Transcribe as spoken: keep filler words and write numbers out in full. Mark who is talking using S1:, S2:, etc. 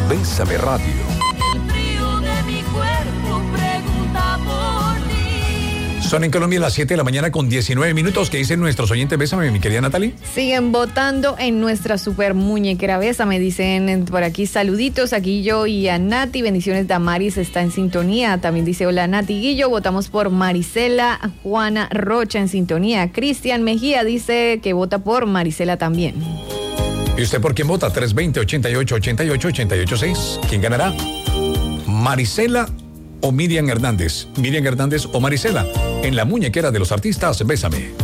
S1: Bésame Radio.
S2: El frío de mi cuerpo pregunta por ti.
S3: Son en Colombia las siete de la mañana con diecinueve minutos. ¿Qué dicen nuestros oyentes? Bésame, mi querida Natalie.
S4: Siguen votando en nuestra super muñequera Bésame. Dicen por aquí saluditos a Guillo y a Nati. Bendiciones, Damaris está en sintonía. También dice hola Nati Guillo. Votamos por Marisela. Juana Rocha en sintonía. Cristian Mejía dice que vota por Marisela también.
S3: ¿Y usted por quién vota? tres veinte, ochenta y ocho, ochenta y ocho, ochenta y ocho seis. ¿Quién ganará? ¿Marisela o Miriam Hernández? Miriam Hernández o Marisela. En la muñequera de los artistas, Bésame.